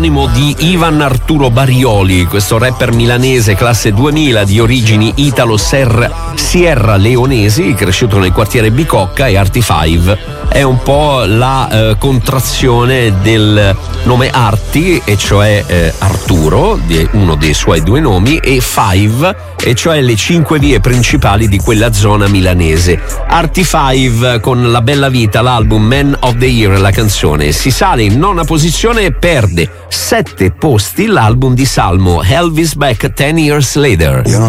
di Ivan Arturo Barioli, questo rapper milanese classe 2000 di origini italo-sierra leonesi, cresciuto nel quartiere Bicocca, e Arty Five è un po' la contrazione del nome Arty, e cioè Arturo, uno dei suoi due nomi, e Five, e cioè le 5 vie principali di quella zona milanese. Arty Five con La Bella Vita, l'album Man of the Year, la canzone. Si sale in 9ª posizione e perde 7 posti l'album di Salmo, Elvis Back 10 Years Later. Io non